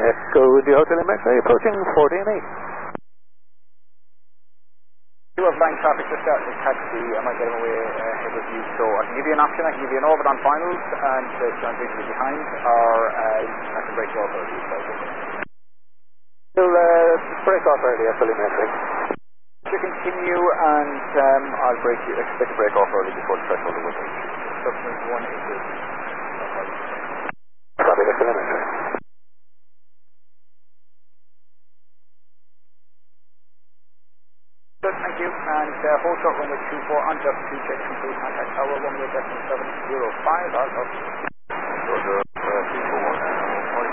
Echo the Hotel in X-ray approaching 14E. You have line traffic just out in taxi. I might get him away ahead of you, so I can give you an option. I can give you an orbit on finals and John visually behind, or I can break you off early. We'll break off early at Philly Metric. You continue and I'll expect to break off early before the threshold of window. Substance 1 is good. Copy the Philly Metric. Good, thank you. And hold short runway 24 on just 2 check complete contact tower 1 way 705. I'll talk to you.